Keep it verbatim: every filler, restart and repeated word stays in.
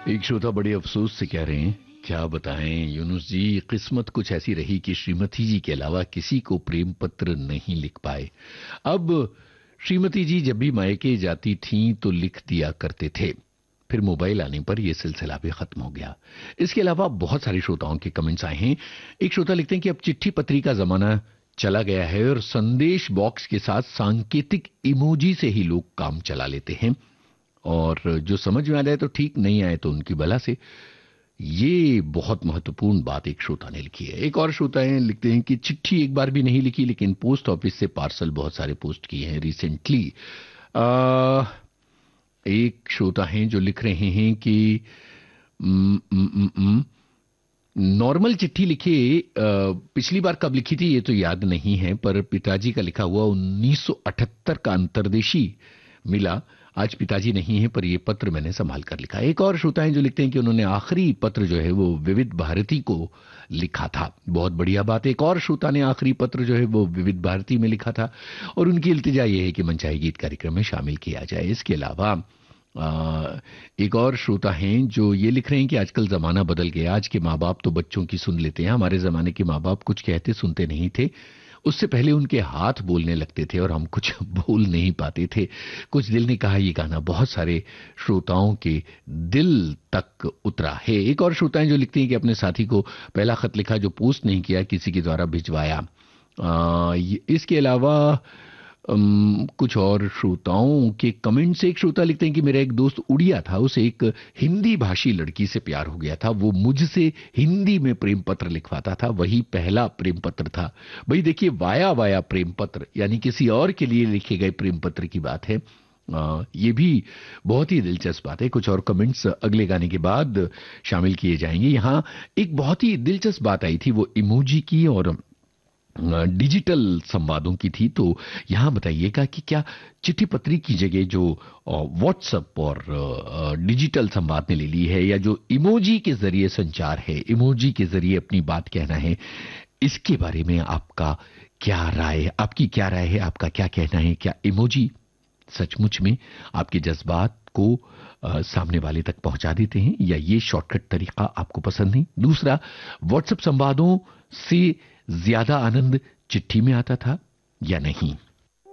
एक श्रोता बड़े अफसोस से कह रहे हैं, क्या बताएं यूनुस जी, किस्मत कुछ ऐसी रही कि श्रीमती जी के अलावा किसी को प्रेम पत्र नहीं लिख पाए। अब श्रीमती जी जब भी मायके जाती थीं तो लिख दिया करते थे, फिर मोबाइल आने पर यह सिलसिला भी खत्म हो गया। इसके अलावा बहुत सारे श्रोताओं के कमेंट्स आए हैं। एक श्रोता लिखते हैं कि अब चिट्ठी पत्री का जमाना चला गया है और संदेश बॉक्स के साथ सांकेतिक इमोजी से ही लोग काम चला लेते हैं, और जो समझ में आ जाए तो ठीक, नहीं आए तो उनकी भला से। ये बहुत महत्वपूर्ण बात एक श्रोता ने लिखी है। एक और श्रोता है, लिखते हैं कि चिट्ठी एक बार भी नहीं लिखी, लेकिन पोस्ट ऑफिस से पार्सल बहुत सारे पोस्ट किए हैं रिसेंटली। एक श्रोता हैं जो लिख रहे हैं कि नॉर्मल चिट्ठी लिखे, पिछली बार कब लिखी थी ये तो याद नहीं है, पर पिताजी का लिखा हुआ उन्नीस सौ अठहत्तर का अंतर्देशी मिला। आज पिताजी नहीं है, पर ये पत्र मैंने संभाल कर लिखा। एक और श्रोता हैं जो लिखते हैं कि उन्होंने आखिरी पत्र जो है वो विविध भारती को लिखा था। बहुत बढ़िया बात है। एक और श्रोता ने आखिरी पत्र जो है वो विविध भारती में लिखा था और उनकी इल्तिजा ये है कि मनचाही गीत कार्यक्रम में शामिल किया जाए। इसके अलावा आ, एक और श्रोता हैं जो ये लिख रहे हैं कि आजकल जमाना बदल गया, आज के माँ बाप तो बच्चों की सुन लेते हैं, हमारे जमाने के माँ बाप कुछ कहते सुनते नहीं थे, उससे पहले उनके हाथ बोलने लगते थे और हम कुछ बोल नहीं पाते थे। कुछ दिल ने कहा, ये गाना बहुत सारे श्रोताओं के दिल तक उतरा है। एक और श्रोता हैं जो लिखते हैं कि अपने साथी को पहला खत लिखा जो पोस्ट नहीं किया, किसी के द्वारा भिजवाया। इसके अलावा Um, कुछ और श्रोताओं के कमेंट से एक श्रोता लिखते हैं कि मेरा एक दोस्त उड़िया था, उसे एक हिंदी भाषी लड़की से प्यार हो गया था, वो मुझसे हिंदी में प्रेम पत्र लिखवाता था, वही पहला प्रेम पत्र था। भाई देखिए, वाया वाया प्रेम पत्र यानी किसी और के लिए लिखे गए प्रेम पत्र की बात है। आ, ये भी बहुत ही दिलचस्प बात है। कुछ और कमेंट्स अगले गाने के बाद शामिल किए जाएंगे। यहाँ एक बहुत ही दिलचस्प बात आई थी, वो इमोजी की और डिजिटल संवादों की थी। तो यहां बताइएगा कि क्या चिट्ठी पत्री की जगह जो व्हाट्सएप और डिजिटल संवाद ने ले ली है, या जो इमोजी के जरिए संचार है, इमोजी के जरिए अपनी बात कहना है, इसके बारे में आपका क्या राय है? आपकी क्या राय है? आपका क्या कहना है? क्या इमोजी सचमुच में आपके जज्बात को आ, सामने वाले तक पहुंचा देते हैं, या ये शॉर्टकट तरीका आपको पसंद नहीं? दूसरा, व्हाट्सएप संवादों से ज्यादा आनंद चिट्ठी में आता था या नहीं?